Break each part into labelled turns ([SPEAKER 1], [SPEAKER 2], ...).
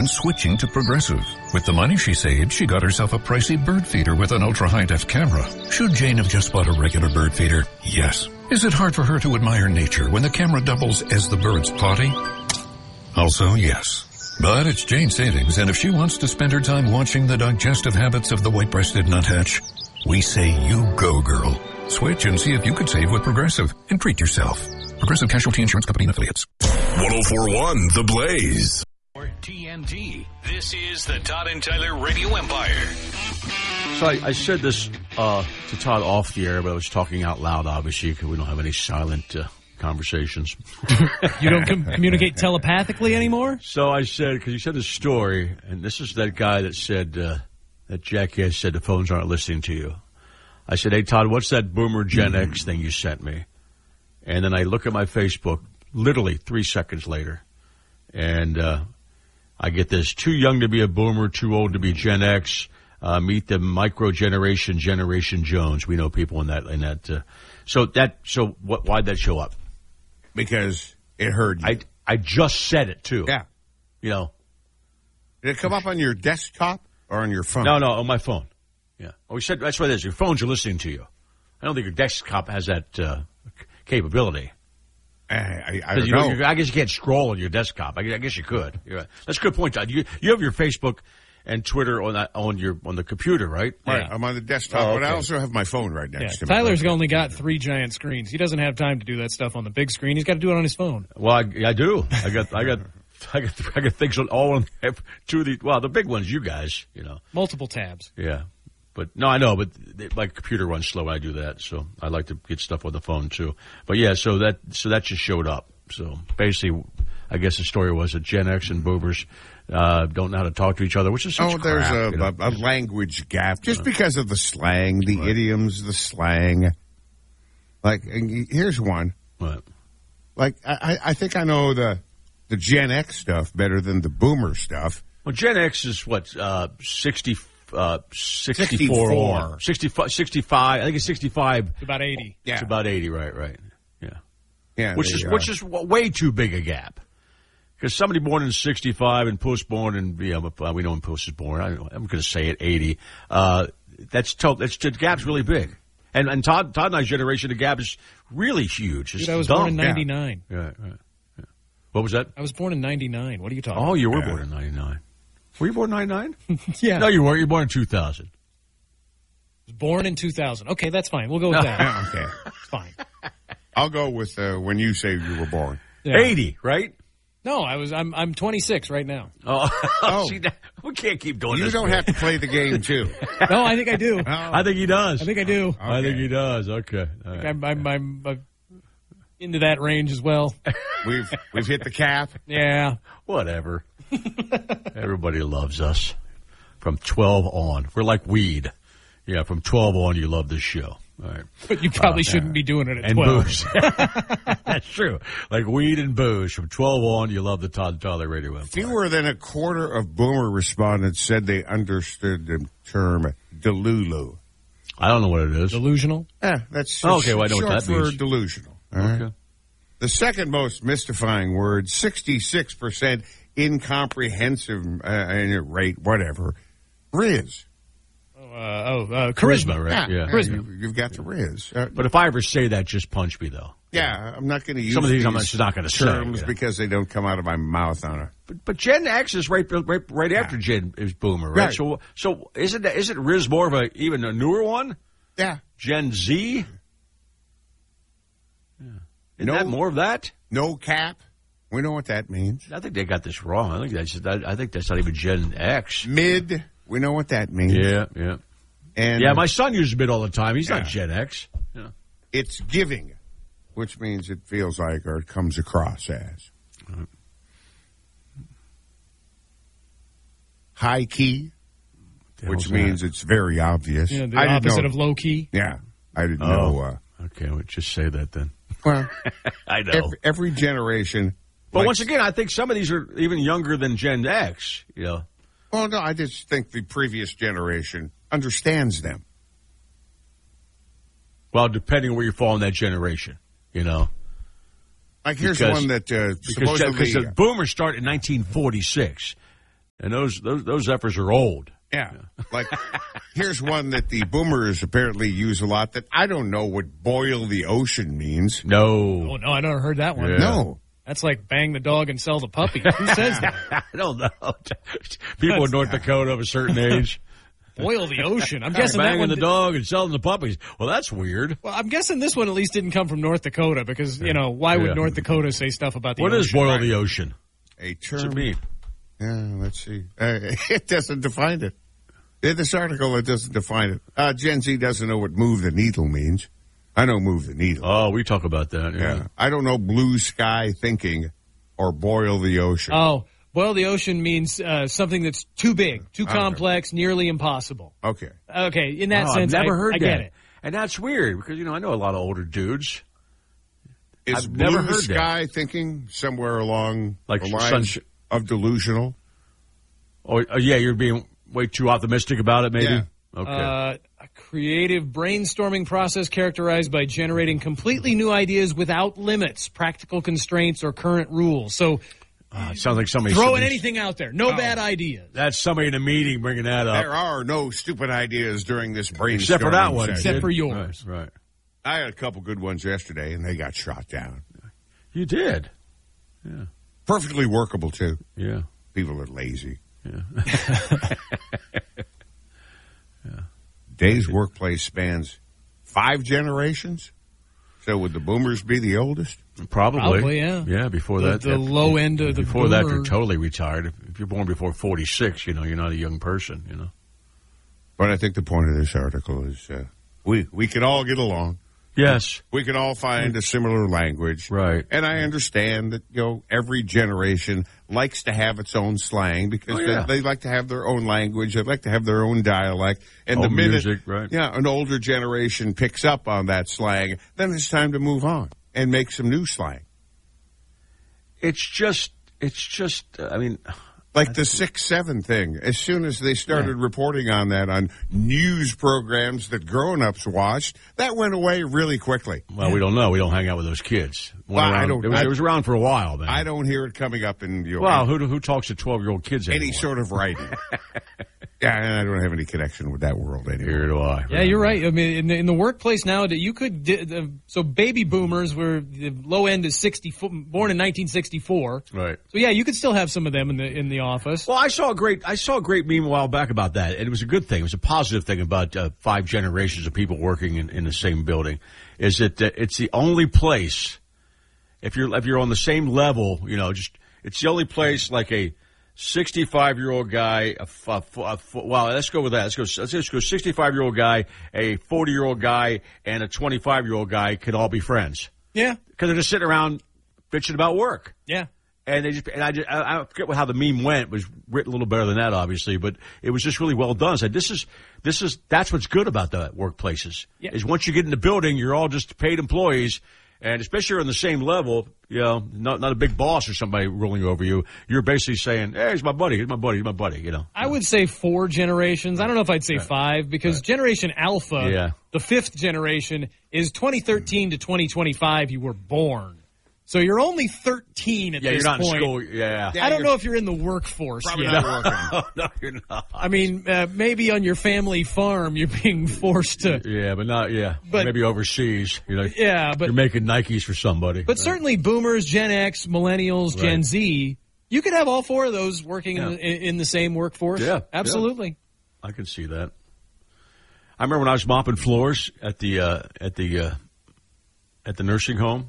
[SPEAKER 1] switching to Progressive. With the money she saved, she got herself a pricey bird feeder with an ultra-high-def camera. Should Jane have just bought a regular bird feeder? Yes. Is it hard for her to admire nature when the camera doubles as the bird's potty? Also, yes. But it's Jane's savings, and if she wants to spend her time watching the digestive habits of the white-breasted nuthatch, we say you go, girl. Switch and see if you could save with Progressive and treat yourself. Progressive Casualty Insurance Company and Affiliates.
[SPEAKER 2] 104.1 The Blaze.
[SPEAKER 3] TNT. This is the Todd and Tyler Radio Empire.
[SPEAKER 4] So I said this to Todd off the air, but I was talking out loud, obviously, because we don't have any silent conversations.
[SPEAKER 5] You don't communicate telepathically anymore?
[SPEAKER 4] So I said, because you said the story, and this is that guy that said, that jackass said the phones aren't listening to you. I said, hey, Todd, what's that Boomer Gen X thing you sent me? And then I look at my Facebook, literally 3 seconds later, and I get this: too young to be a Boomer, too old to be Gen X. Meet the micro generation, Generation Jones. We know people in that. So why'd that show up?
[SPEAKER 6] Because it heard you.
[SPEAKER 4] I just said it too.
[SPEAKER 6] Yeah.
[SPEAKER 4] You know.
[SPEAKER 6] Did it come up on your desktop or on your phone?
[SPEAKER 4] No, on my phone. Yeah. Oh, we said that's what it is. Your phones are listening to you. I don't think your desktop has that capability.
[SPEAKER 6] I don't know.
[SPEAKER 4] I guess you can't scroll on your desktop. I guess you could. Right. That's a good point, Todd. You have your Facebook and Twitter on the computer, right?
[SPEAKER 6] Right. I'm on the desktop, but I also have my phone right next to me.
[SPEAKER 5] Tyler's only got 3 giant screens. He doesn't have time to do that stuff on the big screen. He's got to do it on his phone.
[SPEAKER 4] Well, I do. I got things on all on 2 of the big ones. You guys, you know,
[SPEAKER 5] multiple tabs.
[SPEAKER 4] Yeah. But no, I know, but my computer runs slow when I do that, so I like to get stuff on the phone too. But yeah, so that just showed up. So basically, I guess the story was that Gen X and Boomers don't know how to talk to each other, which is such crap.
[SPEAKER 6] There's a language gap just because of the slang, the idioms, the slang. Like, here's one.
[SPEAKER 4] What?
[SPEAKER 6] Like, I think I know the Gen X stuff better than the Boomer stuff.
[SPEAKER 4] Well, Gen X is what 64 on. 65. I think it's 65.
[SPEAKER 5] It's about 80.
[SPEAKER 4] Yeah. It's about 80, right. Yeah.
[SPEAKER 6] Yeah.
[SPEAKER 4] Which is way too big a gap. Because somebody born in 65 and Puss born in, we know when Puss is born. I'm going to say it 80. The gap's really big. And Todd and I's generation, the gap is really huge. It's
[SPEAKER 5] Dude, I was born in 99.
[SPEAKER 4] Yeah. Yeah. What was that?
[SPEAKER 5] I was born in 99. What are you talking about?
[SPEAKER 4] Oh, you were born in 99. Were you born in 99?
[SPEAKER 5] Yeah.
[SPEAKER 4] No, you weren't. You were born in 2000.
[SPEAKER 5] Born in 2000. Okay, that's fine. We'll go with that.
[SPEAKER 6] Okay.
[SPEAKER 5] It's fine.
[SPEAKER 6] I'll go with when you say you were born.
[SPEAKER 5] Yeah.
[SPEAKER 4] 80, right?
[SPEAKER 5] No, I'm 26 right now.
[SPEAKER 4] Oh. See, we can't keep doing this.
[SPEAKER 6] You don't have to play the game, too.
[SPEAKER 5] No, I think I do.
[SPEAKER 4] I think he does.
[SPEAKER 5] I think I do.
[SPEAKER 6] Okay.
[SPEAKER 4] I think he does. Okay. All right.
[SPEAKER 5] I'm into that range as well.
[SPEAKER 6] We've hit the cap.
[SPEAKER 5] Yeah.
[SPEAKER 4] Whatever. Everybody loves us. From 12 on. We're like weed. Yeah, from 12 on, you love this show. All right.
[SPEAKER 5] But you probably shouldn't be doing it at
[SPEAKER 4] and
[SPEAKER 5] 12.
[SPEAKER 4] Booze. That's true. Like weed and booze. From 12 on, you love the Todd and Tyler Radio Empire.
[SPEAKER 6] Fewer than a quarter of Boomer respondents said they understood the term delulu.
[SPEAKER 4] I don't know what it is.
[SPEAKER 5] Delusional?
[SPEAKER 6] Yeah, that's
[SPEAKER 4] okay, well, I know
[SPEAKER 6] short
[SPEAKER 4] what that
[SPEAKER 6] for
[SPEAKER 4] means.
[SPEAKER 6] delusional. All right?
[SPEAKER 4] Okay.
[SPEAKER 6] The second most mystifying word, 66% incomprehensive rate, whatever, Riz.
[SPEAKER 4] Charisma, right?
[SPEAKER 6] Yeah.
[SPEAKER 5] Charisma.
[SPEAKER 6] You've got the Riz.
[SPEAKER 4] But if I ever say that, just punch me, though.
[SPEAKER 6] Yeah, I'm not going to use
[SPEAKER 4] some of these I'm just not going to say
[SPEAKER 6] terms because they don't come out of my mouth on a.
[SPEAKER 4] But Gen X is right after Gen is Boomer, right? So isn't Riz more of even a newer one?
[SPEAKER 6] Yeah.
[SPEAKER 4] Gen Z. Yeah. Isn't that more of that?
[SPEAKER 6] No cap. We know what that means.
[SPEAKER 4] I think they got this wrong. I think that's not even Gen X.
[SPEAKER 6] Mid. We know what that means.
[SPEAKER 4] Yeah.
[SPEAKER 6] And
[SPEAKER 4] my son uses mid all the time. He's not Gen X. Yeah.
[SPEAKER 6] It's giving, which means it feels like or it comes across as.
[SPEAKER 4] Right.
[SPEAKER 6] High key, which means it's very obvious.
[SPEAKER 5] Yeah, the opposite of low key.
[SPEAKER 6] Yeah, I didn't know.
[SPEAKER 4] Okay, we'll just say that then.
[SPEAKER 6] Well,
[SPEAKER 4] I know.
[SPEAKER 6] Every generation.
[SPEAKER 4] But once again, I think some of these are even younger than Gen X, you know.
[SPEAKER 6] Well, no, I just think the previous generation understands them.
[SPEAKER 4] Well, depending on where you fall in that generation, you know.
[SPEAKER 6] Like here's one that supposedly...
[SPEAKER 4] Because the boomers started in 1946. And those Zephyrs are old.
[SPEAKER 6] Yeah. Like, here's one that the boomers apparently use a lot that I don't know what boil the ocean means.
[SPEAKER 4] No.
[SPEAKER 5] Oh, no, I never heard that one.
[SPEAKER 4] Yeah.
[SPEAKER 6] No.
[SPEAKER 5] That's like bang the dog and sell the puppy. Who says that?
[SPEAKER 4] I don't know. People in North Dakota of a certain age.
[SPEAKER 5] Boil the ocean. I'm guessing that
[SPEAKER 4] Banging
[SPEAKER 5] one.
[SPEAKER 4] the dog and selling the puppies. Well, that's weird.
[SPEAKER 5] Well, I'm guessing this one at least didn't come from North Dakota because, why would
[SPEAKER 4] Yeah.
[SPEAKER 5] North Dakota say stuff about the
[SPEAKER 4] What
[SPEAKER 5] ocean?
[SPEAKER 4] is boil the ocean?
[SPEAKER 6] A
[SPEAKER 4] What's it
[SPEAKER 6] term.
[SPEAKER 4] mean?
[SPEAKER 6] Yeah, let's see. It doesn't define it. In this article, it doesn't define it. Gen Z doesn't know what move the needle means. I know move the needle.
[SPEAKER 4] Oh, we talk about that. Yeah.
[SPEAKER 6] I don't know blue sky thinking or boil the ocean.
[SPEAKER 5] Oh, boil the ocean means something that's too big, too complex, nearly impossible.
[SPEAKER 6] Okay.
[SPEAKER 5] Okay, in that
[SPEAKER 4] Oh,
[SPEAKER 5] sense,
[SPEAKER 4] I've never heard
[SPEAKER 5] I
[SPEAKER 4] that.
[SPEAKER 5] get it.
[SPEAKER 4] And that's weird because, I know a lot of older dudes.
[SPEAKER 6] Is
[SPEAKER 4] I've
[SPEAKER 6] blue
[SPEAKER 4] never heard that.
[SPEAKER 6] sky thinking somewhere along
[SPEAKER 4] Like
[SPEAKER 6] the lines of delusional?
[SPEAKER 4] Oh, yeah, you're being way too optimistic about it, maybe?
[SPEAKER 6] Yeah.
[SPEAKER 4] Okay.
[SPEAKER 5] A creative brainstorming process characterized by generating completely new ideas without limits, practical constraints, or current rules. So
[SPEAKER 4] It sounds like somebody
[SPEAKER 5] throwing anything out there. No bad ideas.
[SPEAKER 4] That's somebody in a meeting bringing that up.
[SPEAKER 6] There are no stupid ideas during this brainstorming
[SPEAKER 4] Except for that one.
[SPEAKER 6] session.
[SPEAKER 5] Except for yours.
[SPEAKER 4] Right.
[SPEAKER 6] I had a couple good ones yesterday, and they got shot down.
[SPEAKER 4] You did.
[SPEAKER 6] Perfectly workable, too.
[SPEAKER 4] Yeah.
[SPEAKER 6] People are lazy.
[SPEAKER 4] Yeah.
[SPEAKER 6] Day's workplace spans 5 generations. So would the boomers be the oldest?
[SPEAKER 4] Probably,
[SPEAKER 5] yeah.
[SPEAKER 4] Yeah, before
[SPEAKER 5] The-
[SPEAKER 4] that.
[SPEAKER 5] the low end of the
[SPEAKER 4] Before that,
[SPEAKER 5] boomer-
[SPEAKER 4] you're totally retired. If you're born before 46, you're not a young person,
[SPEAKER 6] But I think the point of this article is we can all get along.
[SPEAKER 4] Yes.
[SPEAKER 6] We can all find a similar language.
[SPEAKER 4] Right.
[SPEAKER 6] And I understand that, every generation likes to have its own slang because they like to have their own language. They like to have their own dialect. And
[SPEAKER 4] Own
[SPEAKER 6] the minute,
[SPEAKER 4] music, right.
[SPEAKER 6] Yeah, an older generation picks up on that slang, then it's time to move on and make some new slang.
[SPEAKER 4] It's just,
[SPEAKER 6] Like the 6-7 thing. As soon as they started reporting on that on news programs that grown-ups watched, that went away really quickly.
[SPEAKER 4] well, we don't know. We don't hang out with those kids.
[SPEAKER 6] Well, I don't-
[SPEAKER 4] It was around for a while, man.
[SPEAKER 6] I don't hear it coming up in
[SPEAKER 4] Well, who talks to 12-year-old kids anymore?
[SPEAKER 6] any sort of writing. Yeah, and I don't have any connection with that world anymore.
[SPEAKER 4] Here do I.
[SPEAKER 5] Yeah, you're right. I mean, in the workplace now, you could. So baby boomers were the low end is born in 1964.
[SPEAKER 4] Right.
[SPEAKER 5] So yeah, you could still have some of them in the office.
[SPEAKER 4] Well, I saw a great meme a while back about that, and it was a good thing. It was a positive thing about 5 generations of people working in the same building. Is that it's the only place if you're on the same level, it's the only place like a 65-year-old guy. Wow, let's go with that. Let's go 65-year-old guy, a 40-year-old guy, and a 25-year-old guy could all be friends.
[SPEAKER 5] Yeah,
[SPEAKER 4] Because they're just sitting around bitching about work.
[SPEAKER 5] yeah.
[SPEAKER 4] And I forget how the meme went. It was written a little better than that, obviously, but it was just really well done. So that's what's good about the workplaces.
[SPEAKER 5] Yeah.
[SPEAKER 4] Is once you get in the building, you're all just paid employees, and especially you're on the same level, not a big boss or somebody ruling over you. You're basically saying, "Hey, he's my buddy. He's my buddy. He's my buddy."
[SPEAKER 5] I would say 4 generations. I don't know if I'd say 5 because Generation Alpha, the 5th generation, is 2013 to 2025. You were born. So you're only 13 at this
[SPEAKER 4] you're not
[SPEAKER 5] point.
[SPEAKER 4] in school. Yeah.
[SPEAKER 5] I don't know if you're in the workforce
[SPEAKER 6] Probably
[SPEAKER 5] yet.
[SPEAKER 6] not working.
[SPEAKER 4] No, you're not.
[SPEAKER 5] I mean, maybe on your family farm you're being forced to.
[SPEAKER 4] Yeah, but not. Yeah,
[SPEAKER 5] But-
[SPEAKER 4] maybe overseas.
[SPEAKER 5] Yeah, but
[SPEAKER 4] you're making Nikes for somebody.
[SPEAKER 5] But certainly boomers, Gen X, millennials, Gen
[SPEAKER 4] Right.
[SPEAKER 5] Z, you could have all 4 of those working in the same workforce.
[SPEAKER 4] Yeah,
[SPEAKER 5] absolutely.
[SPEAKER 4] I can see that. I remember when I was mopping floors at the nursing home.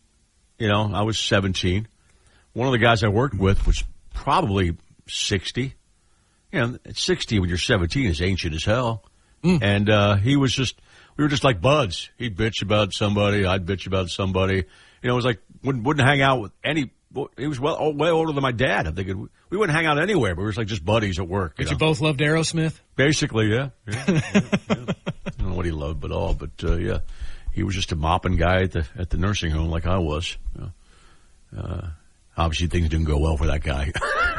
[SPEAKER 4] I was 17. One of the guys I worked with was probably 60. At 60 when you're 17 is ancient as hell. And we were just like buds. He'd bitch about somebody, I'd bitch about somebody. It was like wouldn't hang out with any. He was way older than my dad. I'm thinking we wouldn't hang out anywhere, but we were like just buddies at work.
[SPEAKER 5] But you both loved Aerosmith?
[SPEAKER 4] Basically, yeah. I don't know what he loved but all, but yeah. He was just a mopping guy at the nursing home like I was. Obviously, things didn't go well for that guy.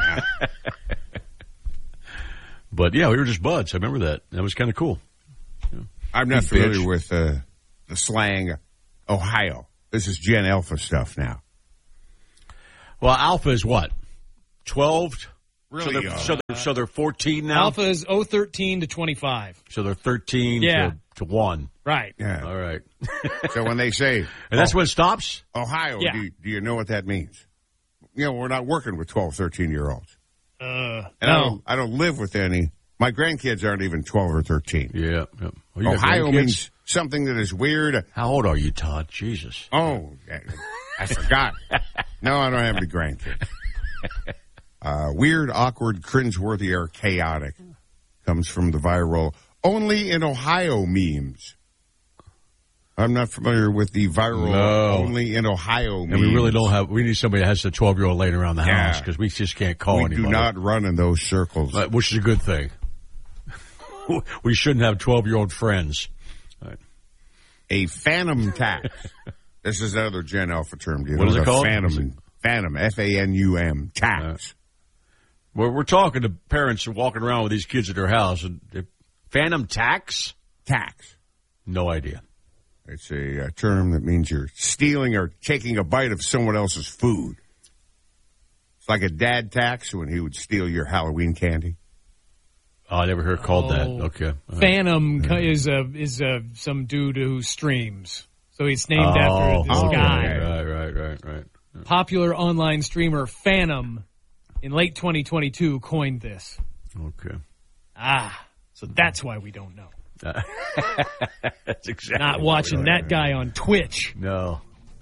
[SPEAKER 4] But, yeah, we were just buds. I remember that. That was kind of cool.
[SPEAKER 6] I'm not
[SPEAKER 4] Big
[SPEAKER 6] familiar
[SPEAKER 4] bitch.
[SPEAKER 6] with the slang Ohio. This is Gen Alpha stuff now.
[SPEAKER 4] Well, Alpha is what? 12
[SPEAKER 6] Really young.
[SPEAKER 4] So they're 14 now?
[SPEAKER 5] Alpha is 013 to 25.
[SPEAKER 4] So they're 13 to 1.
[SPEAKER 5] Right.
[SPEAKER 6] Yeah.
[SPEAKER 4] All right.
[SPEAKER 6] So when they say...
[SPEAKER 4] And that's when it stops?
[SPEAKER 6] Ohio,
[SPEAKER 5] Yeah.
[SPEAKER 6] do you know what that means? We're not working with 12, 13-year-olds.
[SPEAKER 5] No.
[SPEAKER 6] I don't live with any. My grandkids aren't even 12 or 13.
[SPEAKER 4] Yeah. Well,
[SPEAKER 6] Ohio means something that is weird.
[SPEAKER 4] How old are you, Todd? Jesus.
[SPEAKER 6] Oh, I forgot. No, I don't have any grandkids. Weird, awkward, cringeworthy, or chaotic comes from the viral only in Ohio memes. I'm not familiar with the viral only in Ohio memes.
[SPEAKER 4] And we really don't have, we need somebody that has a 12-year-old laying around the house because we just can't call anybody.
[SPEAKER 6] We do not run in those circles.
[SPEAKER 4] Which is a good thing. We shouldn't have 12-year-old friends. Right.
[SPEAKER 6] A phantom tax. This is another Gen Alpha term.
[SPEAKER 4] What is it called?
[SPEAKER 6] Phantom, F-A-N-U-M, tax.
[SPEAKER 4] We're talking to parents who are walking around with these kids at their house. Phantom tax?
[SPEAKER 6] Tax.
[SPEAKER 4] No idea.
[SPEAKER 6] It's a term that means you're stealing or taking a bite of someone else's food. It's like a dad tax when he would steal your Halloween candy.
[SPEAKER 4] Oh, I never heard it called that. Okay.
[SPEAKER 5] Phantom is some dude who streams. So he's named after this guy.
[SPEAKER 4] Right.
[SPEAKER 5] Popular online streamer Phantom in late 2022 coined this.
[SPEAKER 4] Okay.
[SPEAKER 5] So that's why we don't know.
[SPEAKER 4] That's exactly.
[SPEAKER 5] Not watching that guy on Twitch.
[SPEAKER 4] No.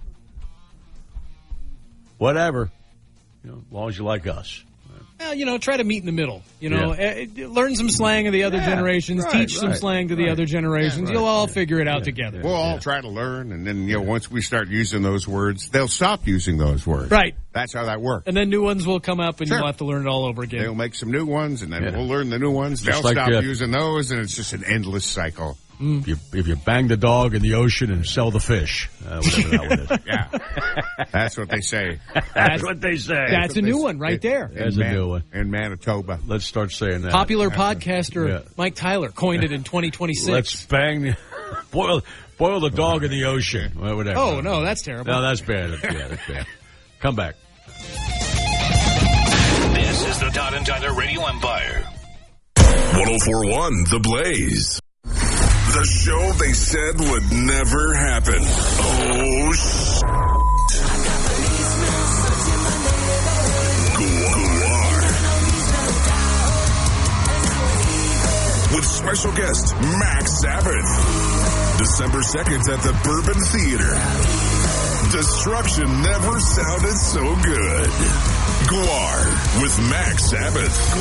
[SPEAKER 4] Whatever. As long as you like us.
[SPEAKER 5] Well, try to meet in the middle. Learn some slang of the other generations. Teach some slang to the other generations. You'll all figure it out together.
[SPEAKER 6] We'll all try to learn, and then once we start using those words, they'll stop using those words.
[SPEAKER 5] Right.
[SPEAKER 6] That's how that works.
[SPEAKER 5] And then new ones will come up, and you'll have to learn it all over again.
[SPEAKER 6] They'll make some new ones, and then we'll learn the new ones. They'll stop using those, and it's just an endless cycle.
[SPEAKER 4] If you bang the dog in the ocean and sell the fish, whatever that one is.
[SPEAKER 6] Yeah. That's what they say.
[SPEAKER 4] That's what they say.
[SPEAKER 5] That's a new one right there.
[SPEAKER 4] That's a new one.
[SPEAKER 6] In Manitoba.
[SPEAKER 4] Let's start saying that.
[SPEAKER 5] Popular podcaster Mike Tyler coined it in 2026.
[SPEAKER 4] Let's boil the dog in the ocean. Whatever.
[SPEAKER 5] Oh, no, that's terrible.
[SPEAKER 4] No, that's bad. That's bad. Come back.
[SPEAKER 3] This is the Todd and Tyler Radio Empire.
[SPEAKER 2] 104.1 The Blaze. The show they said would never happen. Oh, Guar. With special guest Max Sabbath. December 2nd at the Bourbon Theater. Destruction never sounded so good. Guar with Max Sabbath.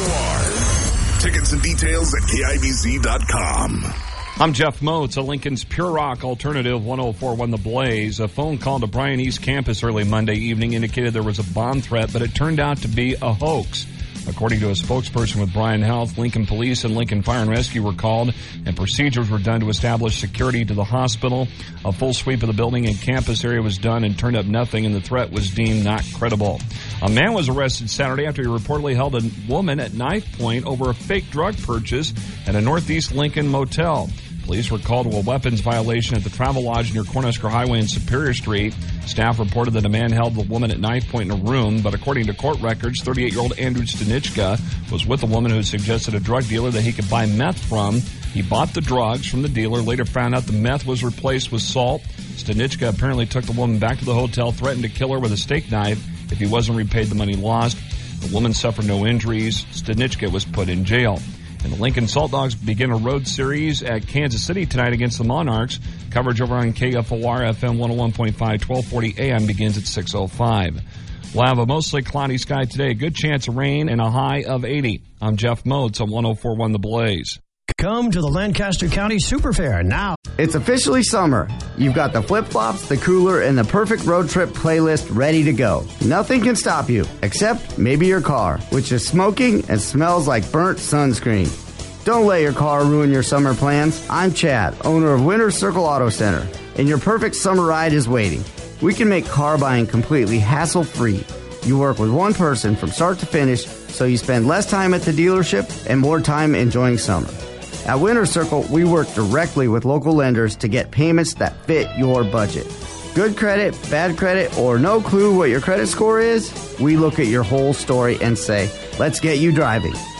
[SPEAKER 2] Guar. Tickets and details at KIBZ.com.
[SPEAKER 7] I'm Jeff Moats, a Lincoln's Pure Rock Alternative 104.1 The Blaze. A phone call to Bryan East Campus early Monday evening indicated there was a bomb threat, but it turned out to be a hoax. According to a spokesperson with Bryan Health, Lincoln Police and Lincoln Fire and Rescue were called, and procedures were done to establish security to the hospital. A full sweep of the building and campus area was done and turned up nothing, and the threat was deemed not credible. A man was arrested Saturday after he reportedly held a woman at knife point over a fake drug purchase at a Northeast Lincoln motel. Police were called to a weapons violation at the Travel Lodge near Cornhusker Highway and Superior Street. Staff reported that a man held the woman at knife point in a room, but according to court records, 38-year-old Andrew Stanichka was with a woman who suggested a drug dealer that he could buy meth from. He bought the drugs from the dealer, later found out the meth was replaced with salt. Stanichka apparently took the woman back to the hotel, threatened to kill her with a steak knife if he wasn't repaid the money lost. The woman suffered no injuries. Stanichka was put in jail. And the Lincoln Salt Dogs begin a road series at Kansas City tonight against the Monarchs. Coverage over on KFOR FM 101.5, 1240 AM begins at 6:05. We'll have a mostly cloudy sky today, a good chance of rain, and a high of 80. I'm Jeff Moats on 104.1 The Blaze.
[SPEAKER 8] Come to the Lancaster County Super Fair now.
[SPEAKER 9] It's officially summer. You've got the flip-flops, the cooler, and the perfect road trip playlist ready to go. Nothing can stop you, except maybe your car, which is smoking and smells like burnt sunscreen. Don't let your car ruin your summer plans. I'm Chad, owner of Winter Circle Auto Center, and your perfect summer ride is waiting. We can make car buying completely hassle-free. You work with one person from start to finish, so you spend less time at the dealership and more time enjoying summer. At Winter Circle, we work directly with local lenders to get payments that fit your budget. Good credit, bad credit, or no clue what your credit score is? We look at your whole story and say, Let's get you driving.